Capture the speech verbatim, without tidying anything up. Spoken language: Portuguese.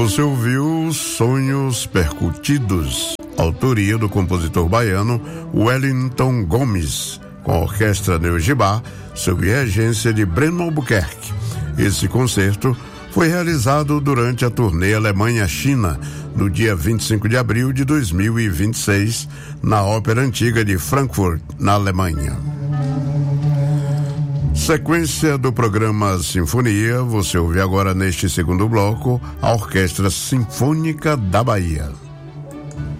Você ouviu Sonhos Percutidos, autoria do compositor baiano Wellington Gomes, com a Orquestra Neugibá, sob regência de Breno Albuquerque. Esse concerto foi realizado durante a turnê Alemanha-China, no dia vinte e cinco de abril de dois mil e vinte e seis, na Ópera Antiga de Frankfurt, na Alemanha. Sequência do programa Sinfonia, você ouve agora neste segundo bloco a Orquestra Sinfônica da Bahia.